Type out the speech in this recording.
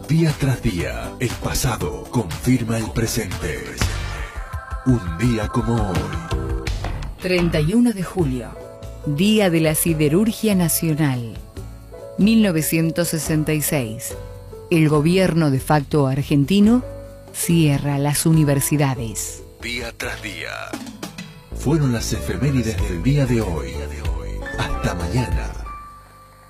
Día tras día, el pasado confirma el presente. Un día como hoy. 31 de julio, Día de la Siderurgia Nacional. 1966. El gobierno de facto argentino cierra las universidades. Día tras día. Fueron las efemérides del día de hoy. Hasta mañana.